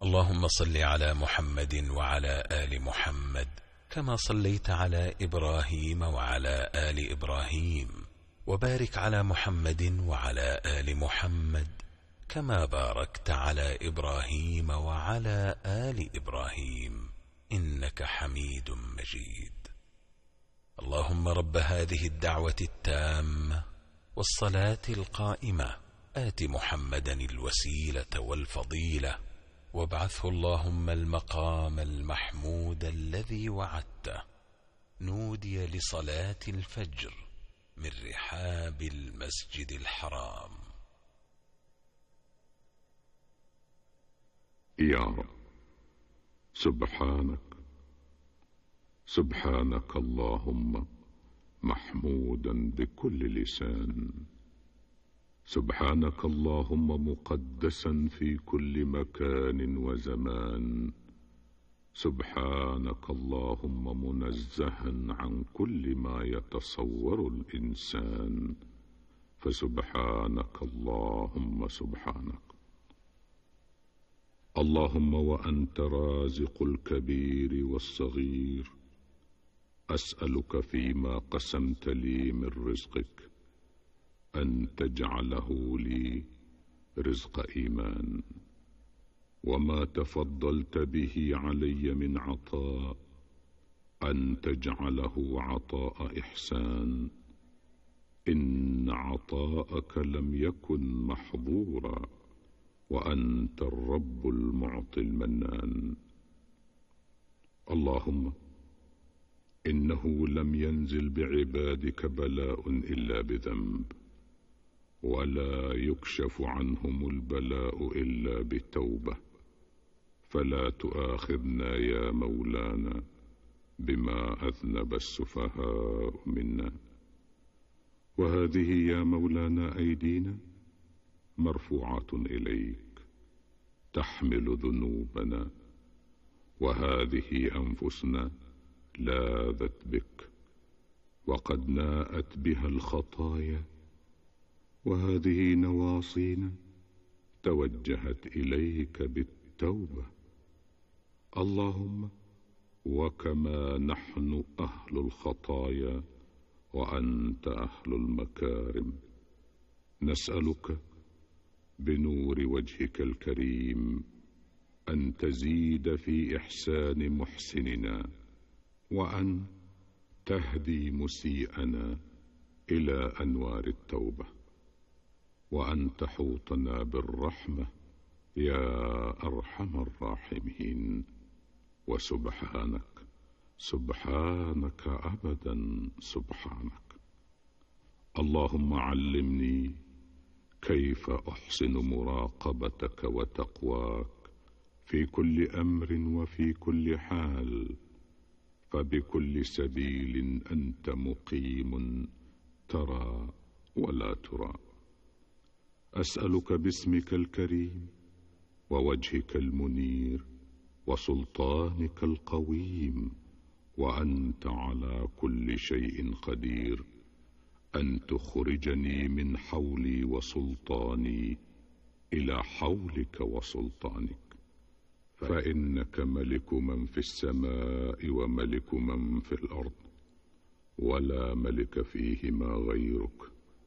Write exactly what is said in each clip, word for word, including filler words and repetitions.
اللهم صل على محمد وعلى آل محمد كما صليت على إبراهيم وعلى آل إبراهيم، وبارك على محمد وعلى آل محمد كما باركت على إبراهيم وعلى آل إبراهيم إنك حميد مجيد. اللهم رب هذه الدعوة التامة والصلاة القائمة آت محمدا الوسيلة والفضيلة وابعثه اللهم المقام المحمود الذي وعدته. نودي لصلاة الفجر من رحاب المسجد الحرام. يا رب، سبحانك سبحانك اللهم محمودا بكل لسان، سبحانك اللهم مقدسا في كل مكان وزمان، سبحانك اللهم منزها عن كل ما يتصور الإنسان، فسبحانك اللهم سبحانك. اللهم وأنت رازق الكبير والصغير، أسألك فيما قسمت لي من رزقك أن تجعله لي رزق إيمان، وما تفضلت به علي من عطاء أن تجعله عطاء إحسان، إن عطاءك لم يكن محظورا وأنت الرب المعطي المنان. اللهم إنه لم ينزل بعبادك بلاء إلا بذنب، ولا يكشف عنهم البلاء إلا بتوبة، فلا تؤاخذنا يا مولانا بما أذنب السفهاء منا. وهذه يا مولانا أيدينا مرفوعة إليك تحمل ذنوبنا، وهذه أنفسنا لاذت بك وقد ناءت بها الخطايا، وهذه نواصينا توجهت إليك بالتوبة. اللهم وكما نحن أهل الخطايا وأنت أهل المكارم، نسألك بنور وجهك الكريم أن تزيد في إحسان محسننا، وأن تهدي مسيئنا إلى أنوار التوبة، وأن تحوطنا بالرحمة يا أرحم الراحمين. وسبحانك سبحانك أبدا سبحانك. اللهم علمني كيف أحسن مراقبتك وتقواك في كل أمر وفي كل حال، فبكل سبيل أنت مقيم ترى ولا ترى. أسألك باسمك الكريم ووجهك المنير وسلطانك القويم وأنت على كل شيء قدير أن تخرجني من حولي وسلطاني إلى حولك وسلطانك، فإنك ملك من في السماء وملك من في الأرض، ولا ملك فيهما غيرك.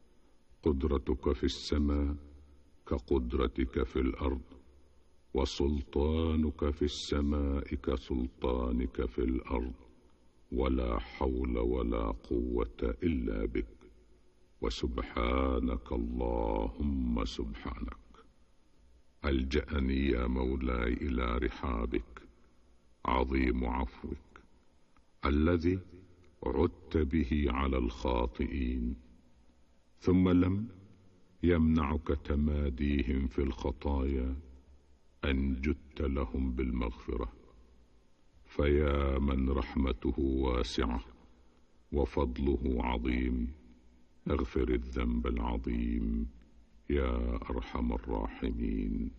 قدرتك في السماء كقدرتك في الأرض، وسلطانك في السماء كسلطانك في الأرض، ولا حول ولا قوة إلا بك. وسبحانك اللهم سبحانك. ألجأني يا مولاي إلى رحابك عظيم عفوك الذي عدت به على الخاطئين، ثم لم يمنعك تماديهم في الخطايا أن جدت لهم بالمغفرة. فيا من رحمته واسعة وفضله عظيم، اغفر الذنب العظيم يا أرحم الراحمين.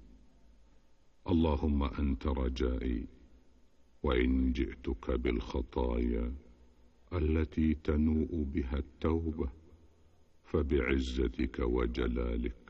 اللهم أنت رجائي، وإن جئتك بالخطايا التي تنوء بها التوبة فبعزتك وجلالك